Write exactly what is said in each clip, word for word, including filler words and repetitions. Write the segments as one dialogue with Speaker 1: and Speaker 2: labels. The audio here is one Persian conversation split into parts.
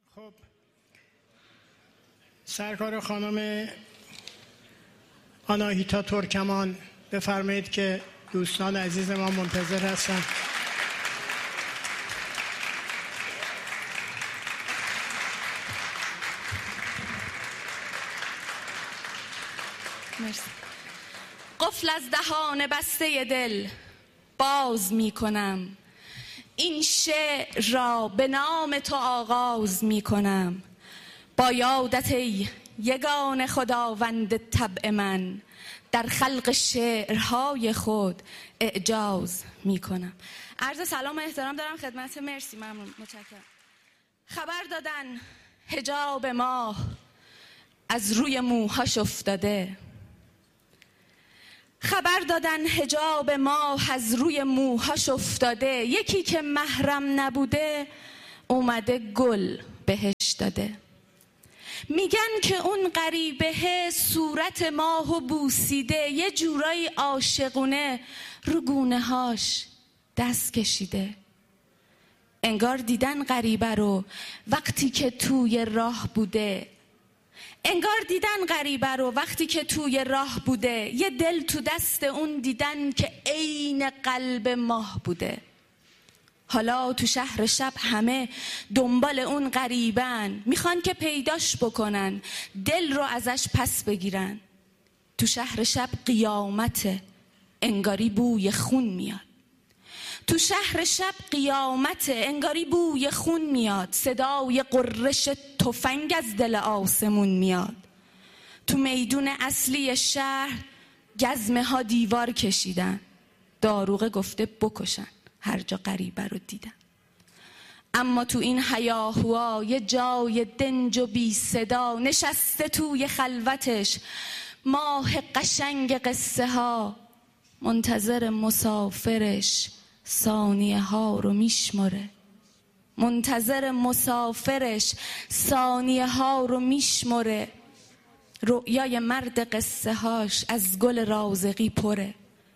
Speaker 1: خب سرکار خانم آناهیتا ترکمان بفرمایید که دوستان عزیز ما منتظر هستند.
Speaker 2: مرسی. قفل از دهان بسته دل باز می کنم، این شعر را به نام تو آغاز می کنم. با یادت ای یگان خداوند طبع من، در خلق شعرهای خود اعجاز می کنم. عرض سلام و احترام دارم خدمت. مرسی، ممنون، متشکرم. خبر دادن حجاب ماه از روی موهاش افتاده، خبر دادن حجاب ماه از روی موهاش افتاده. یکی که محرم نبوده اومده گل بهش داده. میگن که اون غریبه صورت ماهو بوسیده، یه جورایی عاشقونه رو گونه هاش دست کشیده. انگار دیدن غریبه رو وقتی که توی راه بوده، انگار دیدن غریبه رو وقتی که توی راه بوده. یه دل تو دست اون دیدن که عین قلب ماه بوده. حالا تو شهر شب همه دنبال اون غریبن، میخوان که پیداش بکنن، دل رو ازش پس بگیرن. تو شهر شب قیامته، انگاری بوی خون میاد. تو شهر شب قیامته، انگاری بوی خون میاد. صدای قررش تفنگ از دل آسمون میاد. تو میدون اصلی شهر گزمه ها دیوار کشیدن، داروغه گفته بکشن هر جا غریبه رو دیدن. اما تو این هیاهوها یه جای دنج و بی صدا، نشسته توی خلوتش ماه قشنگ قصه ها، منتظر مسافرش ثانیه ها رو میشمره. منتظر مسافرش ثانیه ها رو میشمره. رؤیای مرد قصه هاش از گل رازقی پره.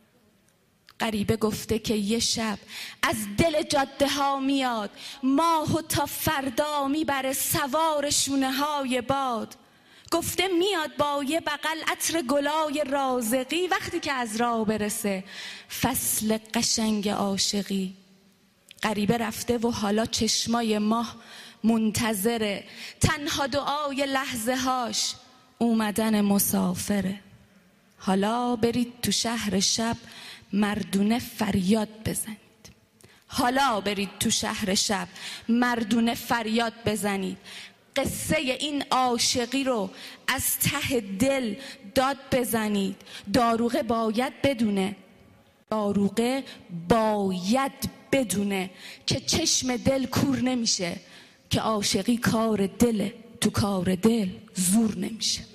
Speaker 2: غریبه گفته که یه شب از دل جاده ها میاد، ماهو تا فردا میبره سوار شونه های باد. گفته میاد با یه بغل عطر گلای رازقی، وقتی که از راه برسه فصل قشنگ عاشقی. غریبه رفته و حالا چشمای ماه منتظره، تنها دعای لحظه هاش اومدن مسافره. حالا برید تو شهر شب مردونه فریاد بزنید. حالا برید تو شهر شب مردونه فریاد بزنید. قصه این عاشقی رو از ته دل داد بزنید. داروغه باید بدونه، داروغه باید بدونه که چشم دل کور نمیشه، که عاشقی کار دله، تو کار دل زور نمیشه.